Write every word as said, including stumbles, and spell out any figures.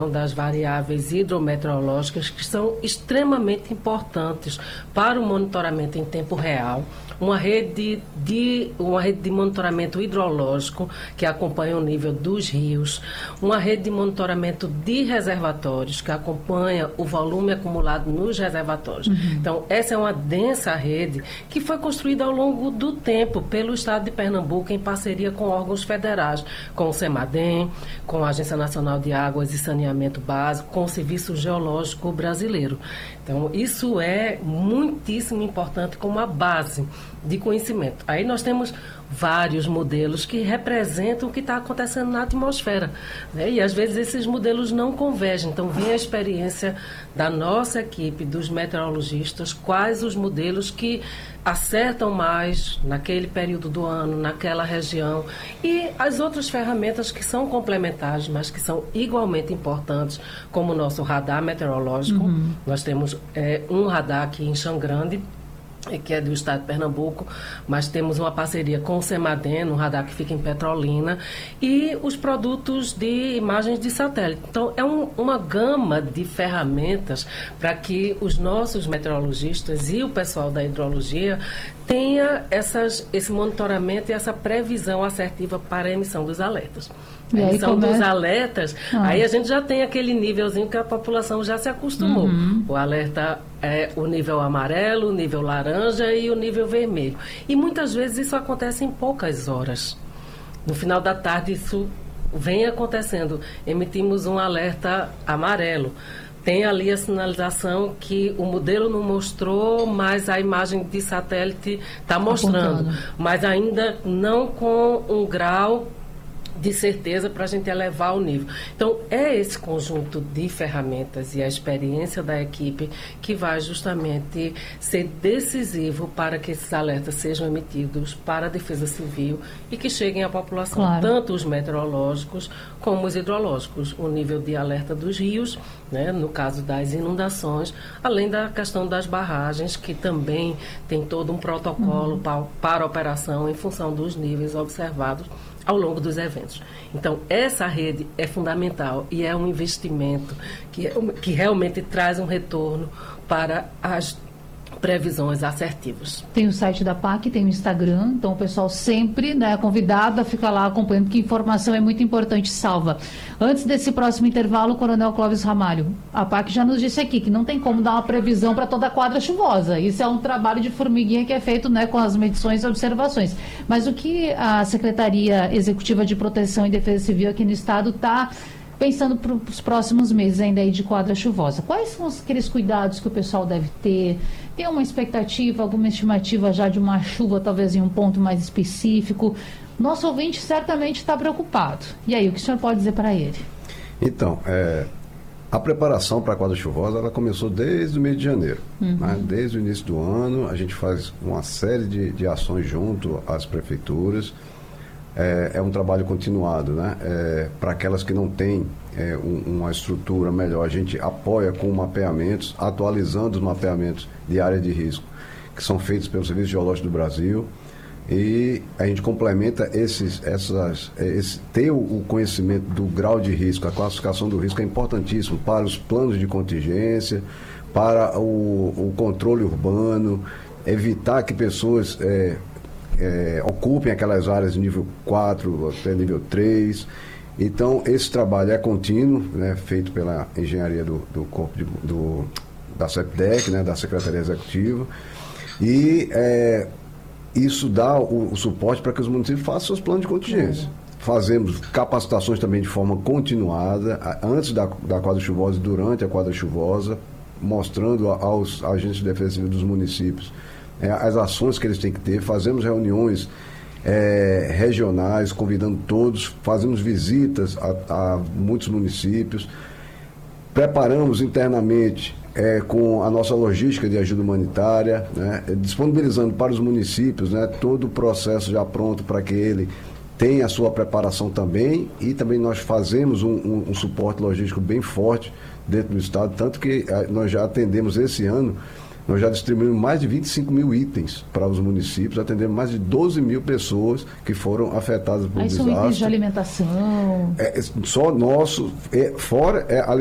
das variáveis hidrometeorológicas, que são extremamente importantes para o monitoramento em tempo real. Uma rede de, uma rede de monitoramento hidrológico que acompanha o nível dos rios, uma rede de monitoramento de reservatórios que acompanha o volume acumulado nos reservatórios. Uhum. Então, essa é uma densa rede que foi construída ao longo do tempo pelo Estado de Pernambuco em parceria com órgãos federais, com o CEMADEM, com a Agência Nacional de Águas e Saneamento Básico, com o Serviço Geológico Brasileiro. Então, isso é muitíssimo importante como a base de conhecimento. Aí nós temos vários modelos que representam o que está acontecendo na atmosfera, né? E às vezes esses modelos não convergem. Então vem a experiência da nossa equipe, dos meteorologistas, quais os modelos que acertam mais naquele período do ano, naquela região, e as outras ferramentas que são complementares, mas que são igualmente importantes, como o nosso radar meteorológico. Uhum. Nós temos é, um radar aqui em Chão Grande, que é do estado de Pernambuco, mas temos uma parceria com o CEMADEM, um radar que fica em Petrolina, e os produtos de imagens de satélite. Então, é um, uma gama de ferramentas para que os nossos meteorologistas e o pessoal da hidrologia tenha essas, esse monitoramento e essa previsão assertiva para a emissão dos alertas. A emissão dos é? alertas, ah. aí a gente já tem aquele nívelzinho que a população já se acostumou. Uhum. O alerta é o nível amarelo, o nível laranja e o nível vermelho. E muitas vezes isso acontece em poucas horas. No final da tarde isso vem acontecendo. Emitimos um alerta amarelo. Tem ali a sinalização que o modelo não mostrou, mas a imagem de satélite está mostrando. Apontando. Mas ainda não com um grau de certeza para a gente elevar o nível. Então, é esse conjunto de ferramentas e a experiência da equipe que vai justamente ser decisivo para que esses alertas sejam emitidos para a Defesa Civil e que cheguem à população, claro. Tanto os meteorológicos como os hidrológicos. O nível de alerta dos rios, né, no caso das inundações, além da questão das barragens, que também tem todo um protocolo uhum. para, para a operação em função dos níveis observados ao longo dos eventos. Então, essa rede é fundamental e é um investimento que, que realmente traz um retorno para as previsões assertivas. Tem o site da P A C, tem o Instagram, então o pessoal sempre, né, convidado a ficar lá acompanhando, porque informação é muito importante, salva. Antes desse próximo intervalo, o Coronel Clóvis Ramalho, a P A C já nos disse aqui que não tem como dar uma previsão para toda a quadra chuvosa. Isso é um trabalho de formiguinha que é feito, né, com as medições e observações. Mas o que a Secretaria Executiva de Proteção e Defesa Civil aqui no Estado está pensando para os próximos meses ainda aí de quadra chuvosa? Quais são aqueles cuidados que o pessoal deve ter? Tem uma expectativa, alguma estimativa já de uma chuva, talvez em um ponto mais específico? Nosso ouvinte certamente está preocupado. E aí, o que o senhor pode dizer para ele? Então, é, a preparação para a quadra chuvosa, ela começou desde o mês de janeiro. Uhum. Né? Desde o início do ano, a gente faz uma série de, de ações junto às prefeituras. É, é um trabalho continuado, né? É, para aquelas que não têm é, um, uma estrutura melhor, a gente apoia com mapeamentos, atualizando os mapeamentos de área de risco, que são feitos pelo Serviço Geológico do Brasil, e a gente complementa esses, essas, esse, ter o conhecimento do grau de risco, a classificação do risco é importantíssimo para os planos de contingência, para o, o controle urbano, evitar que pessoas É, É, ocupem aquelas áreas de nível quatro até nível três. Então, esse trabalho é contínuo, né, feito pela engenharia do, do corpo de, do, da CEPDEC, né, da Secretaria Executiva, e é, isso dá o, o suporte para que os municípios façam seus planos de contingência. Uhum. Fazemos capacitações também de forma continuada, antes da, da quadra chuvosa e durante a quadra chuvosa, mostrando aos agentes de defesa civil dos municípios É, as ações que eles têm que ter. Fazemos reuniões é, regionais, convidando todos, fazemos visitas a, a muitos municípios, preparamos internamente é, com a nossa logística de ajuda humanitária, né, disponibilizando para os municípios, né, todo o processo já pronto para que ele tenha a sua preparação também, e também nós fazemos um, um, um suporte logístico bem forte dentro do estado, tanto que a, nós já atendemos esse ano Nós já distribuímos mais de vinte e cinco mil itens para os municípios, atendendo mais de doze mil pessoas que foram afetadas por Aí desastre. são itens de alimentação. É, só nosso, é, fora é,